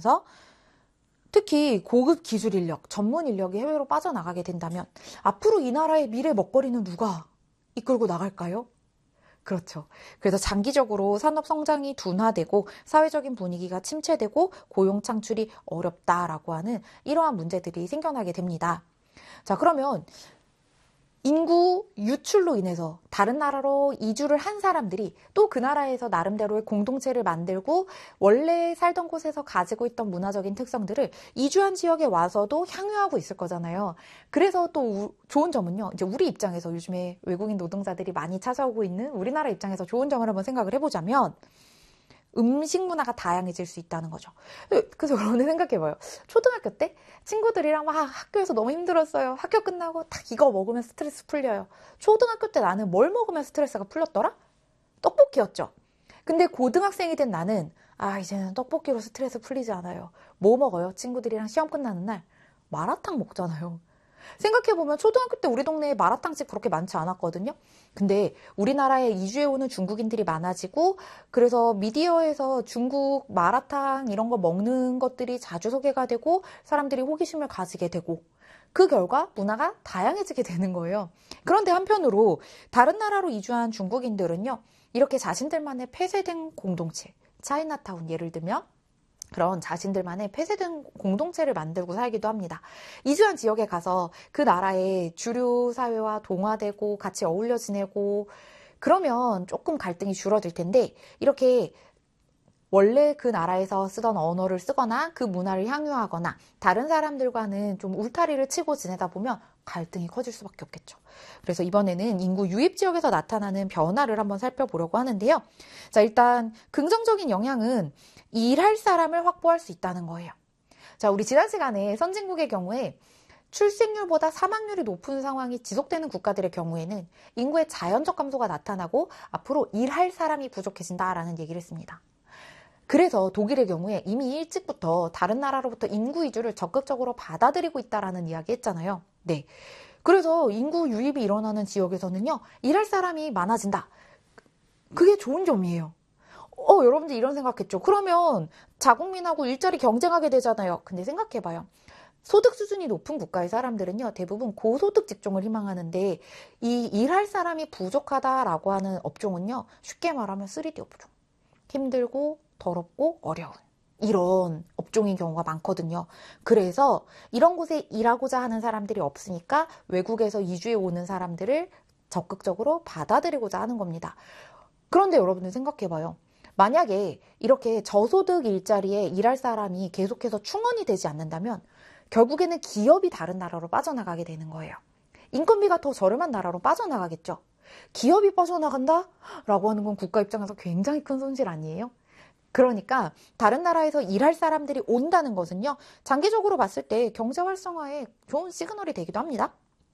늘어나면서 특히 고급 기술 인력, 전문 인력이 해외로 빠져나가게 된다면 앞으로 이 나라의 미래 먹거리는 누가 이끌고 나갈까요? 그렇죠. 그래서 장기적으로 산업 성장이 둔화되고 사회적인 분위기가 침체되고 고용 창출이 어렵다라고 하는 이러한 문제들이 생겨나게 됩니다. 자, 그러면 인구 유출로 인해서 다른 나라로 이주를 한 사람들이 또 그 나라에서 나름대로의 공동체를 만들고 원래 살던 곳에서 가지고 있던 문화적인 특성들을 이주한 지역에 와서도 향유하고 있을 거잖아요. 그래서 또 좋은 점은요. 이제 우리 입장에서 요즘에 외국인 노동자들이 많이 찾아오고 있는 우리나라 입장에서 좋은 점을 한번 생각을 해보자면 음식 문화가 다양해질 수 있다는 거죠. 그래서 여러분 생각해봐요. 초등학교 때 친구들이랑 막 학교에서 너무 힘들었어요. 학교 끝나고 딱 이거 먹으면 스트레스 풀려요. 초등학교 때 나는 뭘 먹으면 스트레스가 풀렸더라? 떡볶이였죠. 근데 고등학생이 된 나는 이제는 떡볶이로 스트레스 풀리지 않아요. 뭐 먹어요? 친구들이랑 시험 끝나는 날 마라탕 먹잖아요. 생각해보면 초등학교 때 우리 동네에 마라탕집 그렇게 많지 않았거든요. 근데 우리나라에 이주해오는 중국인들이 많아지고 그래서 미디어에서 중국 마라탕 이런 거 먹는 것들이 자주 소개가 되고 사람들이 호기심을 가지게 되고 그 결과 문화가 다양해지게 되는 거예요. 그런데 한편으로 다른 나라로 이주한 중국인들은요. 이렇게 자신들만의 폐쇄된 공동체, 차이나타운 예를 들면 그런 자신들만의 폐쇄된 공동체를 만들고 살기도 합니다. 이주한 지역에 가서 그 나라의 주류 사회와 동화되고 같이 어울려 지내고 그러면 조금 갈등이 줄어들 텐데 이렇게 원래 그 나라에서 쓰던 언어를 쓰거나 그 문화를 향유하거나 다른 사람들과는 좀 울타리를 치고 지내다 보면 갈등이 커질 수밖에 없겠죠. 그래서 이번에는 인구 유입 지역에서 나타나는 변화를 한번 살펴보려고 하는데요. 자, 일단 긍정적인 영향은 일할 사람을 확보할 수 있다는 거예요. 자, 우리 지난 시간에 선진국의 경우에 출생률보다 사망률이 높은 상황이 지속되는 국가들의 경우에는 인구의 자연적 감소가 나타나고 앞으로 일할 사람이 부족해진다라는 얘기를 했습니다. 그래서 독일의 경우에 이미 일찍부터 다른 나라로부터 인구 이주를 적극적으로 받아들이고 있다라는 이야기 했잖아요. 네. 그래서 인구 유입이 일어나는 지역에서는요, 일할 사람이 많아진다. 그게 좋은 점이에요. 여러분들 이런 생각했죠. 그러면 자국민하고 일자리 경쟁하게 되잖아요. 근데 생각해봐요. 소득 수준이 높은 국가의 사람들은요, 대부분 고소득 직종을 희망하는데 이 일할 사람이 부족하다라고 하는 업종은요, 쉽게 말하면 3D 업종. 힘들고 더럽고 어려운 이런 업종인 경우가 많거든요. 그래서 이런 곳에 일하고자 하는 사람들이 없으니까 외국에서 이주해 오는 사람들을 적극적으로 받아들이고자 하는 겁니다. 그런데 여러분들 생각해봐요. 만약에 이렇게 저소득 일자리에 일할 사람이 계속해서 충원이 되지 않는다면 결국에는 기업이 다른 나라로 빠져나가게 되는 거예요. 인건비가 더 저렴한 나라로 빠져나가겠죠. 기업이 빠져나간다? 라고 하는 건 국가 입장에서 굉장히 큰 손실 아니에요? 그러니까 다른 나라에서 일할 사람들이 온다는 것은요. 장기적으로 봤을 때 경제 활성화에 좋은 시그널이 되기도 합니다.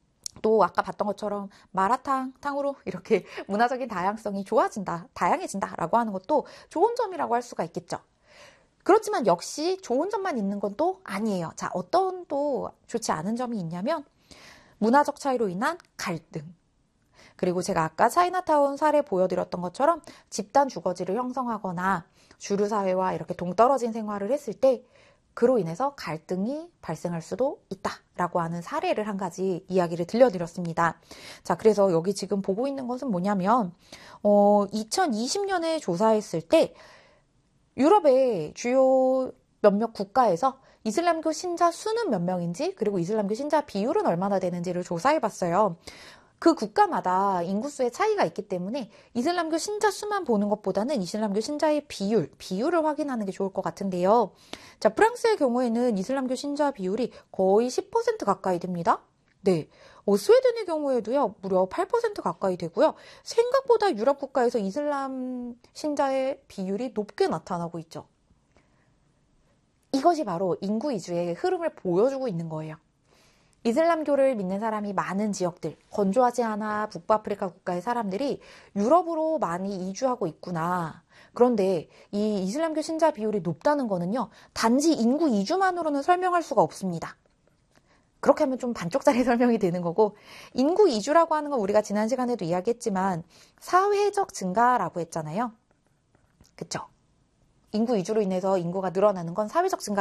또 아까 봤던 것처럼 마라탕으로 이렇게 문화적인 다양성이 다양해진다라고 하는 것도 좋은 점이라고 할 수가 있겠죠. 그렇지만 역시 좋은 점만 있는 건 또 아니에요. 자, 어떤 또 좋지 않은 점이 있냐면 문화적 차이로 인한 갈등. 그리고 제가 아까 차이나타운 사례 보여드렸던 것처럼 집단 주거지를 형성하거나 주류사회와 이렇게 동떨어진 생활을 했을 때 그로 인해서 갈등이 발생할 수도 있다라고 하는 사례를 한 가지 이야기를 들려드렸습니다. 자, 그래서 여기 지금 보고 있는 것은 뭐냐면 2020년에 조사했을 때 유럽의 주요 몇몇 국가에서 이슬람교 신자 수는 몇 명인지 그리고 이슬람교 신자 비율은 얼마나 되는지를 조사해봤어요. 그 국가마다 인구수의 차이가 있기 때문에 이슬람교 신자 수만 보는 것보다는 이슬람교 신자의 비율을 확인하는 게 좋을 것 같은데요. 자, 프랑스의 경우에는 이슬람교 신자 비율이 거의 10% 가까이 됩니다. 네. 스웨덴의 경우에도요, 무려 8% 가까이 되고요. 생각보다 유럽 국가에서 이슬람 신자의 비율이 높게 나타나고 있죠. 이것이 바로 인구 이주의 흐름을 보여주고 있는 거예요. 이슬람교를 믿는 사람이 많은 지역들, 건조하지 않아 북부아프리카 국가의 사람들이 유럽으로 많이 이주하고 있구나. 그런데 이 이슬람교 신자 비율이 높다는 거는요, 단지 인구 이주만으로는 설명할 수가 없습니다. 그렇게 하면 좀 반쪽짜리 설명이 되는 거고, 인구 이주라고 하는 건 우리가 지난 시간에도 이야기했지만 사회적 증가라고 했잖아요. 그쵸? 인구 이주로 인해서 인구가 늘어나는 건 사회적 증가